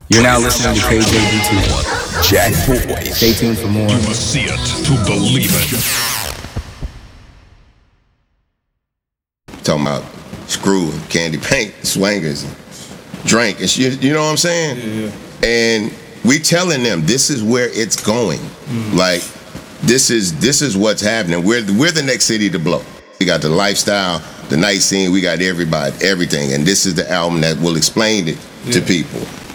You're now listening to KJB2. Jack Boys. Stay tuned for more. You must see it to believe it. Talking about screw, candy paint, swangers, drink, and shit, you know what I'm saying? Yeah. And we telling them this is where it's going. Like this is what's happening. We're the next city to blow. We got the lifestyle, the night scene, we got everybody, everything, and this is the album that will explain it to people.